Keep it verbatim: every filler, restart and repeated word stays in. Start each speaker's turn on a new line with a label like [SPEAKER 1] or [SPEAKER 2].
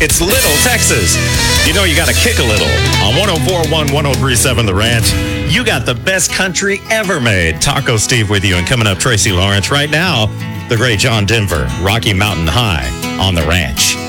[SPEAKER 1] It's Little Texas. You know you got to kick a little. On one oh four point one, one oh three point seven The Ranch, you got the best country ever made. Taco Steve with you, and coming up, Tracy Lawrence. Right now, the great John Denver, Rocky Mountain High on The Ranch.